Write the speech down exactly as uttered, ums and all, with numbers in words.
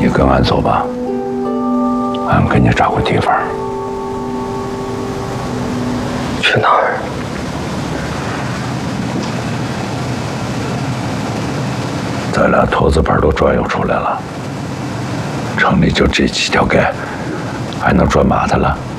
你跟俺走吧，俺给你找个地方。 去哪儿？ 咱俩投资盘都转悠出来了，城里就这几条街，还能转嘛的了？